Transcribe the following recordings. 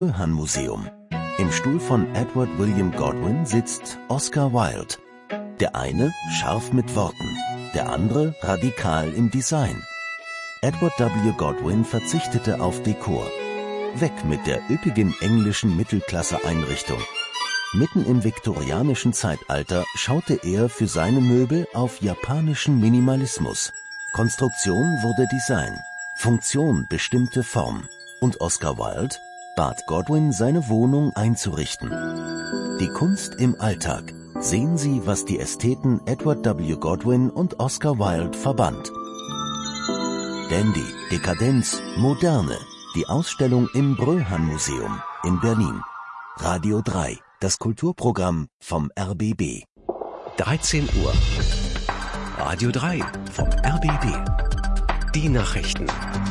Museum. Im Stuhl von Edward William Godwin sitzt Oscar Wilde. Der eine scharf mit Worten, der andere radikal im Design. Edward W. Godwin verzichtete auf Dekor. Weg mit der üppigen englischen Mittelklasse-Einrichtung. Mitten im viktorianischen Zeitalter schaute er für seine Möbel auf japanischen Minimalismus. Konstruktion wurde Design, Funktion bestimmte Form. Und Oscar Wilde bat Godwin, seine Wohnung einzurichten. Die Kunst im Alltag. Sehen Sie, was die Ästheten Edward W. Godwin und Oscar Wilde verband. Dandy, Dekadenz, Moderne. Die Ausstellung im Bröhan Museum in Berlin. Radio 3, das Kulturprogramm vom RBB. 13 Uhr. Radio 3 vom RBB. Die Nachrichten.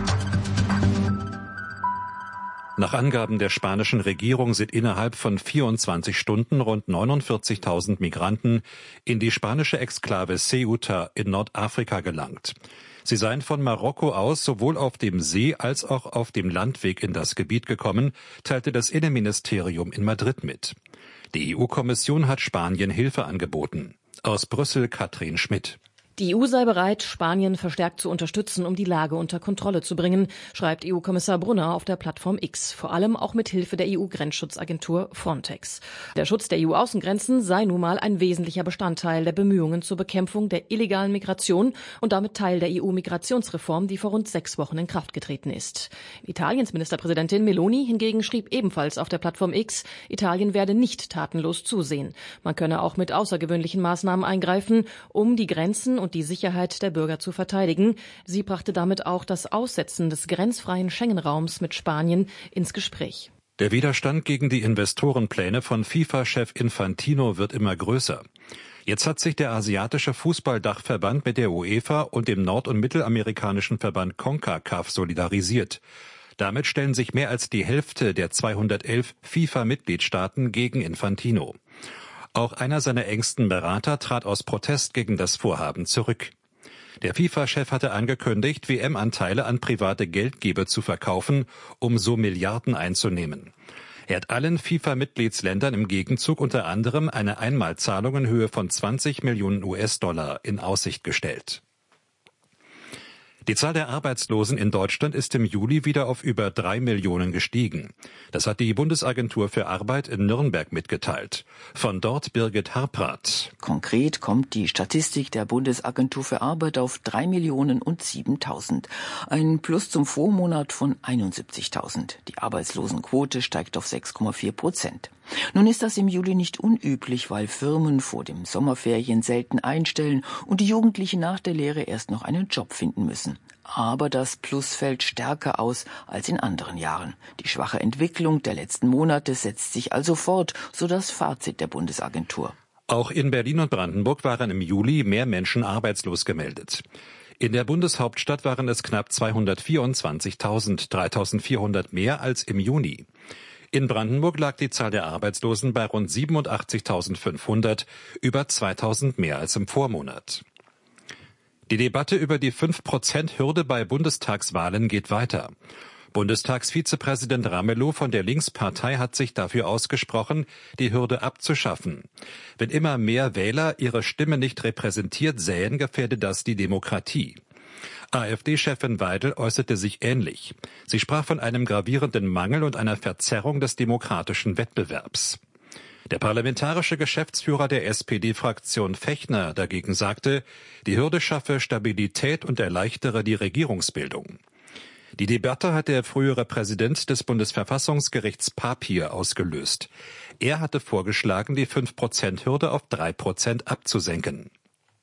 Nach Angaben der spanischen Regierung sind innerhalb von 24 Stunden rund 49.000 Migranten in die spanische Exklave Ceuta in Nordafrika gelangt. Sie seien von Marokko aus sowohl auf dem See- als auch auf dem Landweg in das Gebiet gekommen, teilte das Innenministerium in Madrid mit. Die EU-Kommission hat Spanien Hilfe angeboten. Aus Brüssel Katrin Schmidt. Die EU sei bereit, Spanien verstärkt zu unterstützen, um die Lage unter Kontrolle zu bringen, schreibt EU-Kommissar Brunner auf der Plattform X, vor allem auch mit Hilfe der EU-Grenzschutzagentur Frontex. Der Schutz der EU-Außengrenzen sei nun mal ein wesentlicher Bestandteil der Bemühungen zur Bekämpfung der illegalen Migration und damit Teil der EU-Migrationsreform, die vor rund 6 Wochen in Kraft getreten ist. Italiens Ministerpräsidentin Meloni hingegen schrieb ebenfalls auf der Plattform X, Italien werde nicht tatenlos zusehen. Man könne auch mit außergewöhnlichen Maßnahmen eingreifen, um die Grenzen und die Sicherheit der Bürger zu verteidigen. Sie brachte damit auch das Aussetzen des grenzfreien Schengen-Raums mit Spanien ins Gespräch. Der Widerstand gegen die Investorenpläne von FIFA-Chef Infantino wird immer größer. Jetzt hat sich der asiatische Fußballdachverband mit der UEFA und dem nord- und mittelamerikanischen Verband CONCACAF solidarisiert. Damit stellen sich mehr als die Hälfte der 211 FIFA-Mitgliedstaaten gegen Infantino. Auch einer seiner engsten Berater trat aus Protest gegen das Vorhaben zurück. Der FIFA-Chef hatte angekündigt, WM-Anteile an private Geldgeber zu verkaufen, um so Milliarden einzunehmen. Er hat allen FIFA-Mitgliedsländern im Gegenzug unter anderem eine Einmalzahlung in Höhe von 20 Millionen US-Dollar in Aussicht gestellt. Die Zahl der Arbeitslosen in Deutschland ist im Juli wieder auf über 3 Millionen gestiegen. Das hat die Bundesagentur für Arbeit in Nürnberg mitgeteilt. Von dort Birgit Harprath. Konkret kommt die Statistik der Bundesagentur für Arbeit auf 3.007.000. Ein Plus zum Vormonat von 71.000. Die Arbeitslosenquote steigt auf 6,4%. Nun ist das im Juli nicht unüblich, weil Firmen vor dem Sommerferien selten einstellen und die Jugendlichen nach der Lehre erst noch einen Job finden müssen. Aber das Plus fällt stärker aus als in anderen Jahren. Die schwache Entwicklung der letzten Monate setzt sich also fort, so das Fazit der Bundesagentur. Auch in Berlin und Brandenburg waren im Juli mehr Menschen arbeitslos gemeldet. In der Bundeshauptstadt waren es knapp 224.000, 3.400 mehr als im Juni. In Brandenburg lag die Zahl der Arbeitslosen bei rund 87.500, über 2.000 mehr als im Vormonat. Die Debatte über die 5%-Hürde bei Bundestagswahlen geht weiter. Bundestagsvizepräsident Ramelow von der Linkspartei hat sich dafür ausgesprochen, die Hürde abzuschaffen. Wenn immer mehr Wähler ihre Stimme nicht repräsentiert sähen, gefährde das die Demokratie. AfD-Chefin Weidel äußerte sich ähnlich. Sie sprach von einem gravierenden Mangel und einer Verzerrung des demokratischen Wettbewerbs. Der parlamentarische Geschäftsführer der SPD-Fraktion Fechner dagegen sagte, die Hürde schaffe Stabilität und erleichtere die Regierungsbildung. Die Debatte hat der frühere Präsident des Bundesverfassungsgerichts Papier ausgelöst. Er hatte vorgeschlagen, die 5%-Hürde auf 3% abzusenken.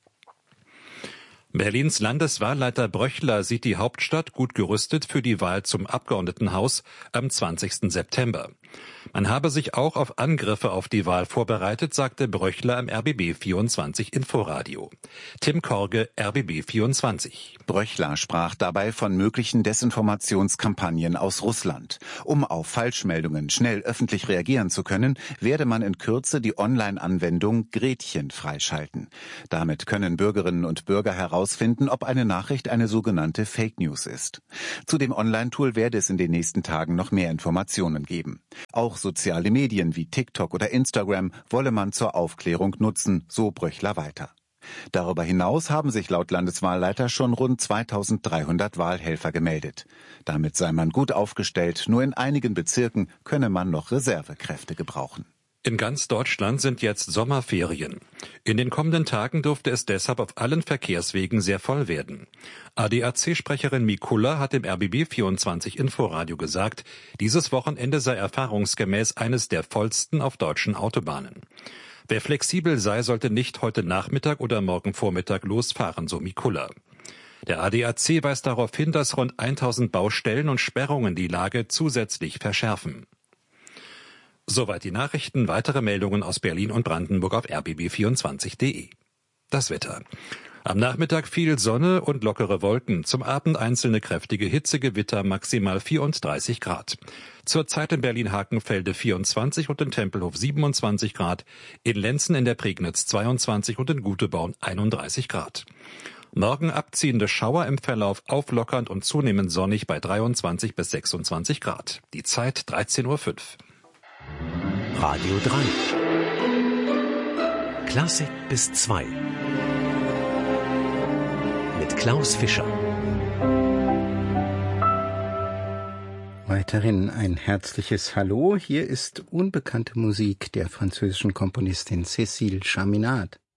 Berlins Landeswahlleiter Bröchler sieht die Hauptstadt gut gerüstet für die Wahl zum Abgeordnetenhaus am 20. September. Man habe sich auch auf Angriffe auf die Wahl vorbereitet, sagte Bröchler im RBB24 Inforadio. Tim Korge, RBB24. Bröchler sprach dabei von möglichen Desinformationskampagnen aus Russland. Um auf Falschmeldungen schnell öffentlich reagieren zu können, werde man in Kürze die Online-Anwendung Gretchen freischalten. Damit können Bürgerinnen und Bürger herausfinden, ob eine Nachricht eine sogenannte Fake News ist. Zu dem Online-Tool werde es in den nächsten Tagen noch mehr Informationen geben. Auch soziale Medien wie TikTok oder Instagram wolle man zur Aufklärung nutzen, so Bröchler weiter. Darüber hinaus haben sich laut Landeswahlleiter schon rund 2300 Wahlhelfer gemeldet. Damit sei man gut aufgestellt, nur in einigen Bezirken könne man noch Reservekräfte gebrauchen. In ganz Deutschland sind jetzt Sommerferien. In den kommenden Tagen dürfte es deshalb auf allen Verkehrswegen sehr voll werden. ADAC-Sprecherin Mikula hat im RBB24 Inforadio gesagt, dieses Wochenende sei erfahrungsgemäß eines der vollsten auf deutschen Autobahnen. Wer flexibel sei, sollte nicht heute Nachmittag oder morgen Vormittag losfahren, so Mikula. Der ADAC weist darauf hin, dass rund 1000 Baustellen und Sperrungen die Lage zusätzlich verschärfen. Soweit die Nachrichten. Weitere Meldungen aus Berlin und Brandenburg auf rbb24.de. Das Wetter. Am Nachmittag viel Sonne und lockere Wolken. Zum Abend einzelne kräftige Hitzegewitter, maximal 34 Grad. Zurzeit in Berlin-Hakenfelde 24 und in Tempelhof 27 Grad. In Lenzen in der Prignitz 22 und in Guteborn 31 Grad. Morgen abziehende Schauer im Verlauf, auflockernd und zunehmend sonnig bei 23 bis 26 Grad. Die Zeit 13:05 Uhr. Radio 3. Klassik bis 2. Mit Klaus Fischer. Weiterhin ein herzliches Hallo. Hier ist unbekannte Musik der französischen Komponistin Cécile Chaminade.